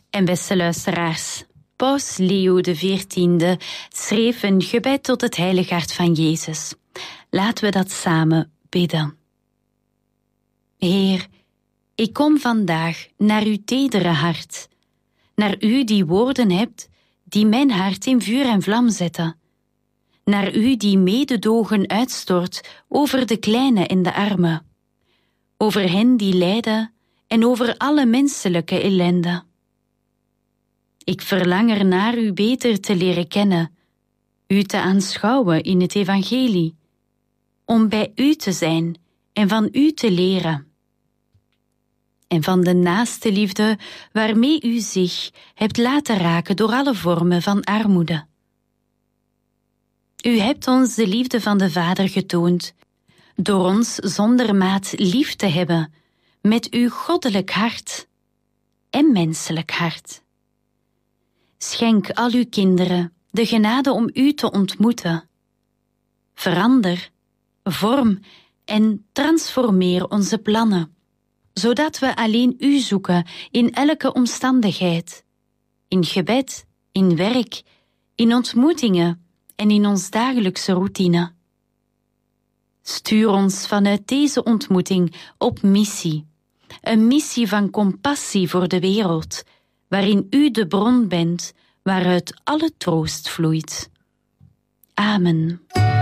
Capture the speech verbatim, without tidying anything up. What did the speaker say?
En beste luisteraars, Paus Leo de veertiende schreef een gebed tot het heilige hart van Jezus. Laten we dat samen bidden. Heer, ik kom vandaag naar uw tedere hart, naar u die woorden hebt die mijn hart in vuur en vlam zetten, naar u die mededogen uitstort over de kleine en de armen, over hen die lijden en over alle menselijke ellende. Ik verlang ernaar u beter te leren kennen, u te aanschouwen in het evangelie, om bij u te zijn en van u te leren. En van de naaste liefde waarmee u zich hebt laten raken door alle vormen van armoede. U hebt ons de liefde van de Vader getoond, door ons zonder maat lief te hebben, met uw goddelijk hart en menselijk hart. Schenk al uw kinderen de genade om u te ontmoeten. Verander, vorm en transformeer onze plannen, zodat we alleen u zoeken in elke omstandigheid, in gebed, in werk, in ontmoetingen en in ons dagelijkse routine. Stuur ons vanuit deze ontmoeting op missie, een missie van compassie voor de wereld, waarin u de bron bent waaruit alle troost vloeit. Amen.